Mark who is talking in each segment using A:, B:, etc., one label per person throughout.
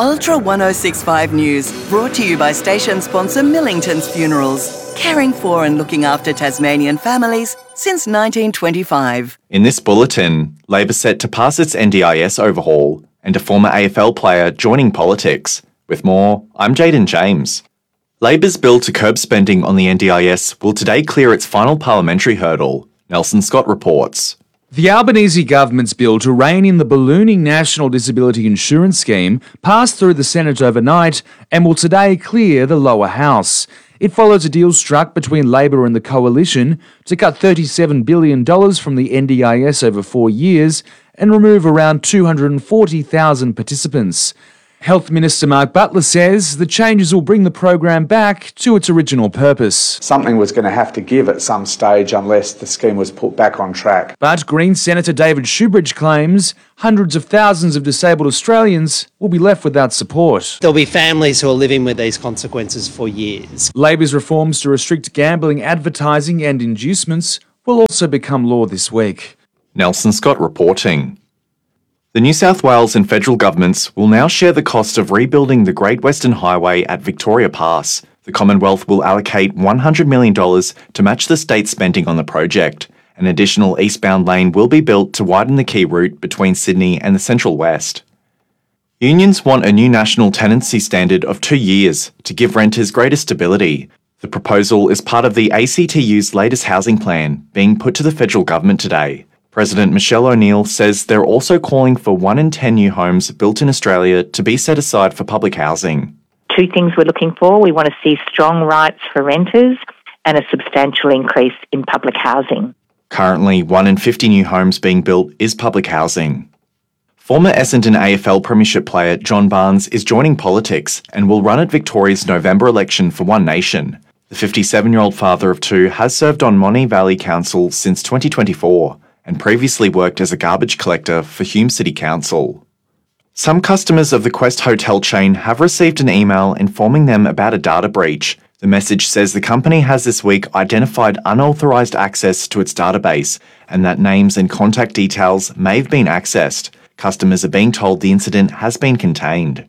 A: Ultra 1065 News, brought to you by station sponsor Millington's Funerals, caring for and looking after Tasmanian families since 1925.
B: In this bulletin, Labor set to pass its NDIS overhaul and a former AFL player joining politics. With more, I'm Jaden James. Labor's bill to curb spending on the NDIS will today clear its final parliamentary hurdle. Nelson Scott reports.
C: The Albanese government's bill to rein in the ballooning National Disability Insurance Scheme passed through the Senate overnight and will today clear the lower house. It follows a deal struck between Labor and the Coalition to cut $37 billion from the NDIS over 4 years and remove around 240,000 participants. Health Minister Mark Butler says the changes will bring the program back to its original purpose.
D: Something was going to have to give at some stage unless the scheme was put back on track.
C: But Greens Senator David Shoebridge claims hundreds of thousands of disabled Australians will be left without support.
E: There'll be families who are living with these consequences for years.
C: Labor's reforms to restrict gambling, advertising and inducements will also become law this week.
B: Nelson Scott reporting. The New South Wales and federal governments will now share the cost of rebuilding the Great Western Highway at Victoria Pass. The Commonwealth will allocate $100 million to match the state's spending on the project. An additional eastbound lane will be built to widen the key route between Sydney and the Central West. Unions want a new national tenancy standard of 2 years to give renters greater stability. The proposal is part of the ACTU's latest housing plan being put to the federal government today. President Michelle O'Neill says they're also calling for 1 in 10 new homes built in Australia to be set aside for public housing.
F: 2 things we're looking for. We want to see strong rights for renters and a substantial increase in public housing.
B: Currently, 1 in 50 new homes being built is public housing. Former Essendon AFL Premiership player John Barnes is joining politics and will run at Victoria's November election for One Nation. The 57-year-old father of 2 has served on Monty Valley Council since 2024. And previously worked as a garbage collector for Hume City Council. Some customers of the Quest hotel chain have received an email informing them about a data breach. The message says the company has this week identified unauthorised access to its database and that names and contact details may have been accessed. Customers are being told the incident has been contained.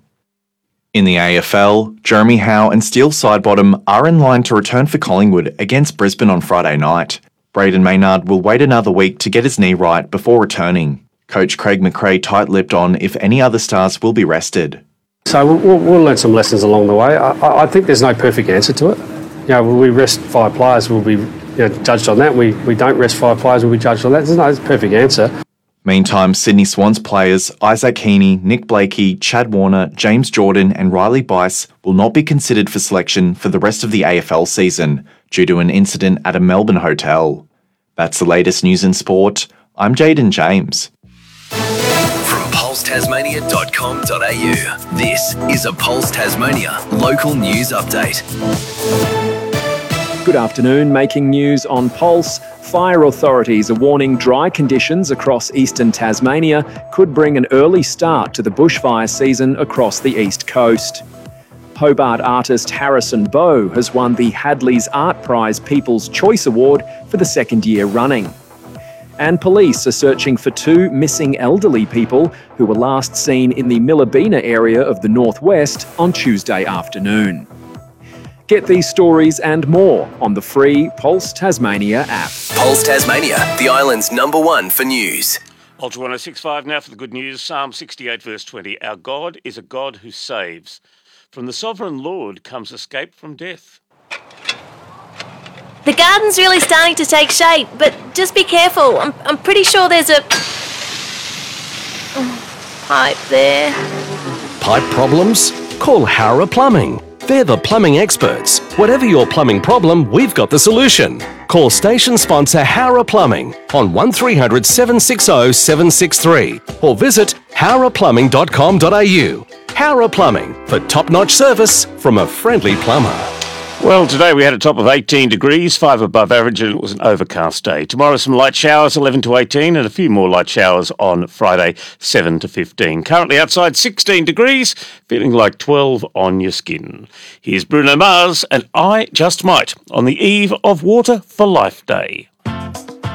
B: In the AFL, Jeremy Howe and Steele Sidebottom are in line to return for Collingwood against Brisbane on Friday night. Braden Maynard will wait another week to get his knee right before returning. Coach Craig McRae tight-lipped on if any other stars will be rested.
G: So we'll learn some lessons along the way. I think there's no perfect answer to it. Will we rest 5 players, we'll be judged on that. We don't rest 5 players, we'll be judged on that. There's no perfect answer.
B: Meantime, Sydney Swans players Isaac Heaney, Nick Blakey, Chad Warner, James Jordan and Riley Bice will not be considered for selection for the rest of the AFL season due to an incident at a Melbourne hotel. That's the latest news in sport. I'm Jaden James.
H: From pulsetasmania.com.au, this is a Pulse Tasmania local news update.
I: Good afternoon. Making news on Pulse. Fire authorities are warning dry conditions across eastern Tasmania could bring an early start to the bushfire season across the east coast. Hobart artist Harrison Bowe has won the Hadley's Art Prize People's Choice Award for the 2nd year running. And police are searching for 2 missing elderly people who were last seen in the Millabina area of the northwest on Tuesday afternoon. Get these stories and more on the free Pulse Tasmania app.
H: Pulse Tasmania, the island's #1 for news.
J: Ultra 1065 now for the good news. Psalm 68 verse 20. Our God is a God who saves. From the sovereign Lord comes escape from death.
K: The garden's really starting to take shape, but just be careful. I'm pretty sure there's a pipe there.
L: Pipe problems? Call Howrah Plumbing. They're the plumbing experts. Whatever your plumbing problem, we've got the solution. Call station sponsor Howrah Plumbing on 1300 760 763 or visit howrahplumbing.com.au. Howrah Plumbing for top-notch service from a friendly plumber.
J: Well, today we had a top of 18 degrees, 5 above average, and it was an overcast day. Tomorrow some light showers, 11 to 18, and a few more light showers on Friday, 7 to 15. Currently outside 16 degrees, feeling like 12 on your skin. Here's Bruno Mars and I Just Might on the eve of Water for Life Day.